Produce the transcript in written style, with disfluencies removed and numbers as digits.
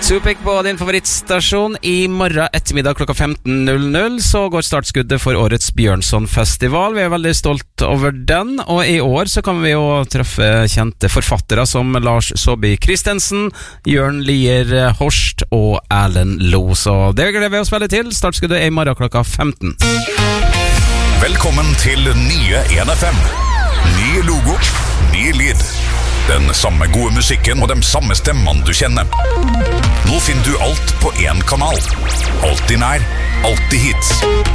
Supek på din favorittstasjon. I morgen ettermiddag klokka 15.00 så går startskuddet for årets Bjørnsonfestival. Vi veldig stolt over den, og i år så kan vi jo treffe kjente forfattere som Lars Saabye Christensen, Jørn Lier Horst og Erlend Loe. Så det gleder vi oss veldig til. Startskuddet i morgen klokka 15. Velkommen til nye 1FM. Ny logo, ny lyd. Den samme gode musikken og de samme stemmene du kjenner. Nå finner du alt på én kanal. Alltid nær, alltid hits.